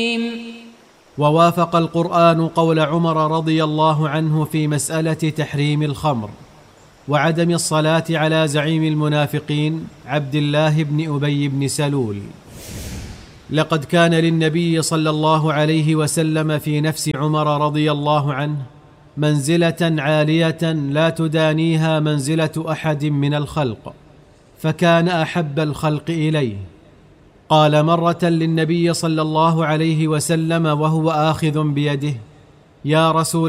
ووافق القرآن قول عمر رضي الله عنه في مسألة تحريم الخمر وعدم الصلاة على زعيم المنافقين عبد الله بن أبي بن سلول. لقد كان للنبي صلى الله عليه وسلم في نفس عمر رضي الله عنه منزلة عالية لا تدانيها منزلة أحد من الخلق، فكان أحب الخلق إليه. قال مرة للنبي صلى الله عليه وسلم وهو آخذ بيده: يا رسول